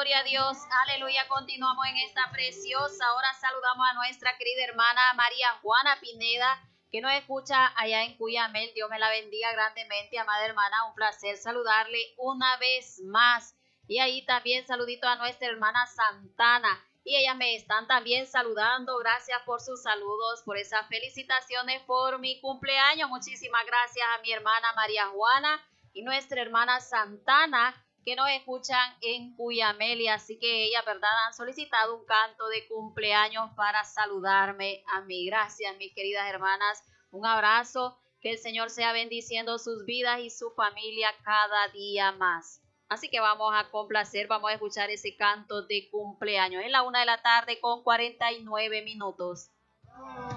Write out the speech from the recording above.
gloria a Dios, aleluya. Continuamos en esta preciosa hora. Saludamos a nuestra querida hermana María Juana Pineda, que nos escucha allá en Cuyamel. Dios me la bendiga grandemente, amada hermana. Un placer saludarle una vez más. Y ahí también saludito a nuestra hermana Santana. Y ellas me están también saludando. Gracias por sus saludos, por esas felicitaciones por mi cumpleaños. Muchísimas gracias a mi hermana María Juana y nuestra hermana Santana, que nos escuchan en Cuyamel. Y así que ellas, ¿verdad?, han solicitado un canto de cumpleaños para saludarme a mí. Gracias, mis queridas hermanas. Un abrazo. Que el Señor sea bendiciendo sus vidas y su familia cada día más. Así que vamos a complacer, vamos a escuchar ese canto de cumpleaños. Es la 1 de la tarde con 49 minutos.